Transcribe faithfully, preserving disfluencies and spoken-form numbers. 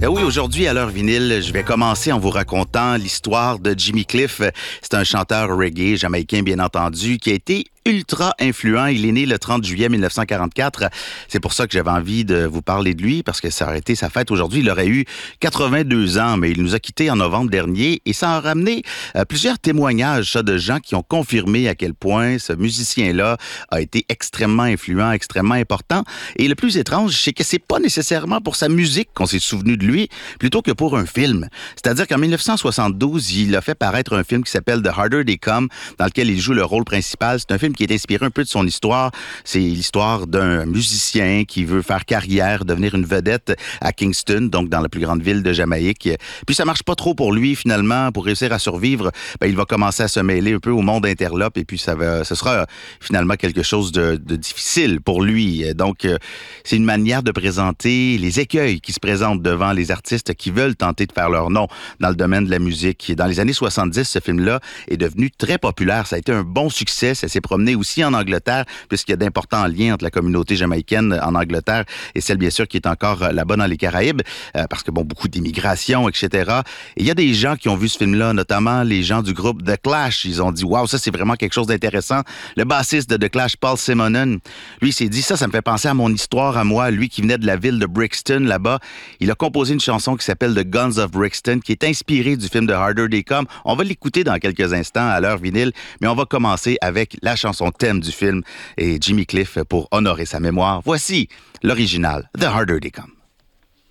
Et oui, aujourd'hui, à l'heure vinyle, je vais commencer en vous racontant l'histoire de Jimmy Cliff. C'est un chanteur reggae jamaïcain, bien entendu, qui a été ultra influent. Il est né le trente juillet mille neuf cent quarante-quatre. C'est pour ça que j'avais envie de vous parler de lui, parce que ça aurait été sa fête aujourd'hui. Il aurait eu quatre-vingt-deux ans, mais il nous a quittés en novembre dernier et ça a ramené euh, plusieurs témoignages ça, de gens qui ont confirmé à quel point ce musicien-là a été extrêmement influent, extrêmement important. Et le plus étrange, c'est que c'est pas nécessairement pour sa musique qu'on s'est souvenu de lui, plutôt que pour un film. C'est-à-dire qu'en mille neuf cent soixante-douze, il a fait paraître un film qui s'appelle The Harder They Come, dans lequel il joue le rôle principal. C'est un film qui est inspiré un peu de son histoire. C'est l'histoire d'un musicien qui veut faire carrière, devenir une vedette à Kingston, donc dans la plus grande ville de Jamaïque. Puis ça marche pas trop pour lui, finalement. Pour réussir à survivre, ben, il va commencer à se mêler un peu au monde interlope et puis ça va, ce sera finalement quelque chose de, de difficile pour lui. Donc, euh, c'est une manière de présenter les écueils qui se présentent devant les artistes qui veulent tenter de faire leur nom dans le domaine de la musique. Dans les années soixante-dix, ce film-là est devenu très populaire. Ça a été un bon succès. Ça s'est promené aussi en Angleterre, puisqu'il y a d'importants liens entre la communauté jamaïcaine en Angleterre et celle, bien sûr, qui est encore là-bas dans les Caraïbes, euh, parce que, bon, beaucoup d'immigration, et cetera. Et il y a des gens qui ont vu ce film-là, notamment les gens du groupe The Clash. Ils ont dit, waouh, ça, c'est vraiment quelque chose d'intéressant. Le bassiste de The Clash, Paul Simonon, lui, il s'est dit, ça, ça me fait penser à mon histoire à moi. Lui qui venait de la ville de Brixton, là-bas, il a composé une chanson qui s'appelle The Guns of Brixton, qui est inspirée du film de Harder They Come. On va l'écouter dans quelques instants à l'heure vinyle, mais on va commencer avec la chanson son thème du film et Jimmy Cliff pour honorer sa mémoire. Voici l'original, The Harder They Come.